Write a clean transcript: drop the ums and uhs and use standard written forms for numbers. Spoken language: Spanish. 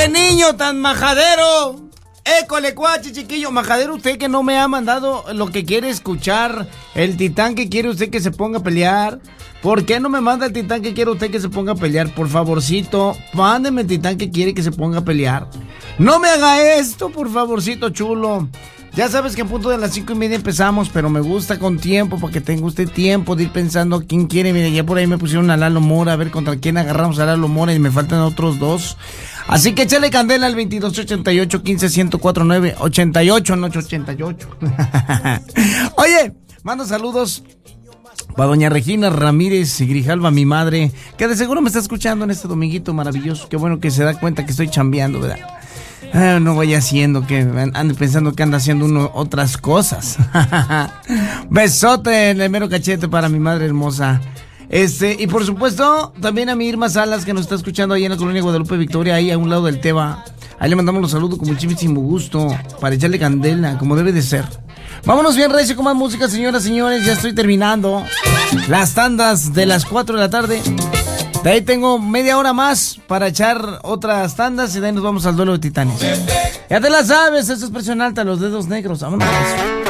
¡Qué niño tan majadero! ¡École, cuachi, chiquillo! Majadero, usted que no me ha mandado lo que quiere escuchar. El titán que quiere usted que se ponga a pelear. ¿Por qué no me manda el titán que quiere usted que se ponga a pelear? Por favorcito, mándeme el titán que quiere que se ponga a pelear. No me haga esto, por favorcito, chulo. Ya sabes que en punto de las 5:30 empezamos, pero me gusta con tiempo, para que tenga usted tiempo de ir pensando quién quiere. Mire, ya por ahí me pusieron a Lalo Mora, a ver contra quién agarramos a Lalo Mora y me faltan otros dos. Así que échale candela al 2288-15-1049, 88, no 88. Oye, mando saludos para doña Regina Ramírez Grijalva, mi madre, que de seguro me está escuchando en este dominguito maravilloso. Qué bueno que se da cuenta que estoy chambeando, ¿verdad? No vaya haciendo que ande pensando que anda haciendo uno otras cosas. Besote en el mero cachete para mi madre hermosa. Y por supuesto, también a mi Irma Salas, que nos está escuchando ahí en la colonia Guadalupe Victoria, ahí a un lado del Teba. Ahí le mandamos los saludos con muchísimo gusto, para echarle candela, como debe de ser. Vámonos bien recio con más música, señoras y señores. Ya estoy terminando las tandas de las 4 de la tarde. De ahí tengo media hora más para echar otras tandas y de ahí nos vamos al duelo de titanes. Ya te la sabes, eso es presión alta, los dedos negros. Vámonos.